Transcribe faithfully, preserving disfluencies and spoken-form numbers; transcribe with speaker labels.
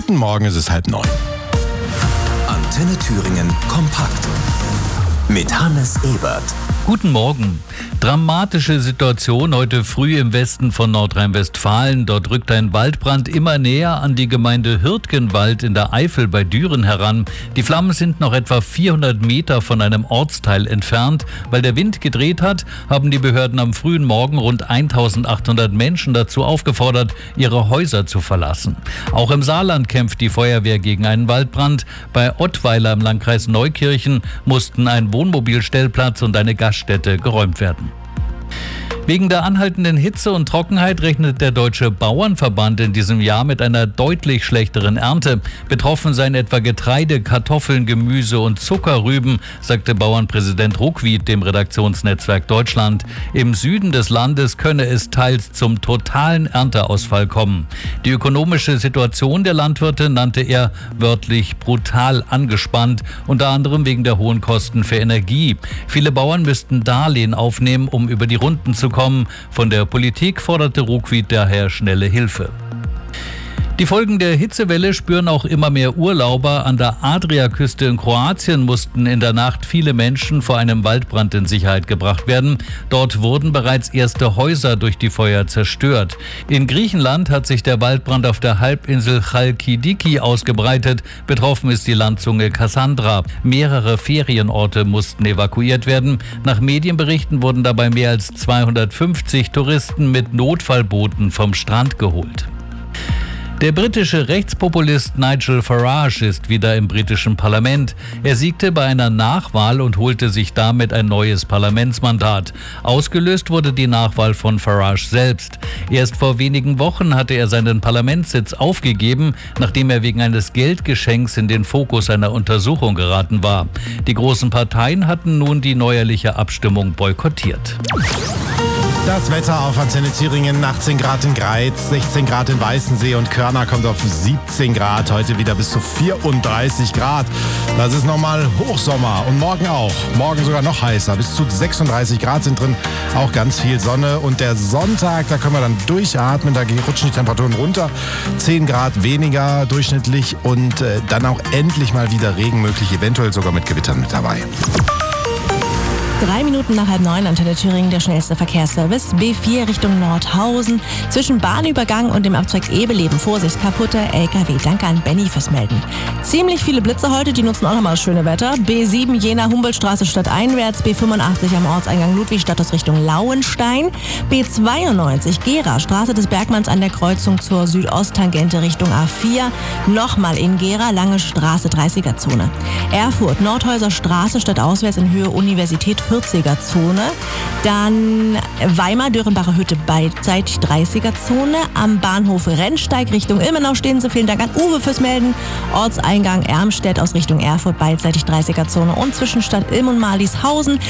Speaker 1: Guten Morgen, es ist halb neun.
Speaker 2: Antenne Thüringen kompakt mit Hannes Ebert.
Speaker 3: Guten Morgen. Dramatische Situation heute früh im Westen von Nordrhein-Westfalen. Dort rückt ein Waldbrand immer näher an die Gemeinde Hürtgenwald in der Eifel bei Düren heran. Die Flammen sind noch etwa vierhundert Meter von einem Ortsteil entfernt. Weil der Wind gedreht hat, haben die Behörden am frühen Morgen rund eintausendachthundert Menschen dazu aufgefordert, ihre Häuser zu verlassen. Auch im Saarland kämpft die Feuerwehr gegen einen Waldbrand. Bei Ottweiler im Landkreis Neukirchen mussten ein Wohnmobilstellplatz und eine Gaststätte geräumt werden. Wegen der anhaltenden Hitze und Trockenheit rechnet der Deutsche Bauernverband in diesem Jahr mit einer deutlich schlechteren Ernte. Betroffen seien etwa Getreide, Kartoffeln, Gemüse und Zuckerrüben, sagte Bauernpräsident Ruckwied dem Redaktionsnetzwerk Deutschland. Im Süden des Landes könne es teils zum totalen Ernteausfall kommen. Die ökonomische Situation der Landwirte nannte er wörtlich brutal angespannt, unter anderem wegen der hohen Kosten für Energie. Viele Bauern müssten Darlehen aufnehmen, um über die Runden zu kommen. Von der Politik forderte Ruckwied daher schnelle Hilfe. Die Folgen der Hitzewelle spüren auch immer mehr Urlauber. An der Adriaküste in Kroatien mussten in der Nacht viele Menschen vor einem Waldbrand in Sicherheit gebracht werden. Dort wurden bereits erste Häuser durch die Feuer zerstört. In Griechenland hat sich der Waldbrand auf der Halbinsel Chalkidiki ausgebreitet. Betroffen ist die Landzunge Kassandra. Mehrere Ferienorte mussten evakuiert werden. Nach Medienberichten wurden dabei mehr als zweihundertfünfzig Touristen mit Notfallbooten vom Strand geholt. Der britische Rechtspopulist Nigel Farage ist wieder im britischen Parlament. Er siegte bei einer Nachwahl und holte sich damit ein neues Parlamentsmandat. Ausgelöst wurde die Nachwahl von Farage selbst. Erst vor wenigen Wochen hatte er seinen Parlamentssitz aufgegeben, nachdem er wegen eines Geldgeschenks in den Fokus einer Untersuchung geraten war. Die großen Parteien hatten nun die neuerliche Abstimmung boykottiert.
Speaker 1: Das Wetter auf Antenne Thüringen, achtzehn Grad in Greiz, sechzehn Grad in Weißensee und Körner kommt auf siebzehn Grad, heute wieder bis zu vierunddreißig Grad. Das ist nochmal Hochsommer und morgen auch. Morgen sogar noch heißer, bis zu sechsunddreißig Grad sind drin, auch ganz viel Sonne. Und der Sonntag, da können wir dann durchatmen, da rutschen die Temperaturen runter, zehn Grad weniger durchschnittlich und äh, dann auch endlich mal wieder Regen möglich, eventuell sogar mit Gewittern mit dabei.
Speaker 4: Drei Minuten nach halb neun, Antenne Thüringen, der schnellste Verkehrsservice. B vier Richtung Nordhausen. Zwischen Bahnübergang und dem Abzweig Ebeleben. Vorsicht, kaputter L K W. Danke an Benny fürs Melden. Ziemlich viele Blitze heute, die nutzen auch nochmal das schöne Wetter. B sieben Jena Humboldtstraße stadteinwärts. B fünfundachtzig am Ortseingang Ludwigstadt aus Richtung Lauenstein. B zweiundneunzig Gera, Straße des Bergmanns an der Kreuzung zur Südosttangente Richtung A vier. Nochmal in Gera, Lange Straße, dreißiger Zone. Erfurt, Nordhäuser Straße stadtauswärts in Höhe Universität, vierziger Zone. Dann Weimar, Dörenbacher Hütte, beidseitig dreißiger Zone. Am Bahnhof Rennsteig Richtung Ilmenau stehen Sie. Vielen Dank an Uwe fürs Melden. Ortseingang Ermstedt aus Richtung Erfurt, beidseitig dreißiger Zone. Und zwischen Stadt Ilm und Marlieshausen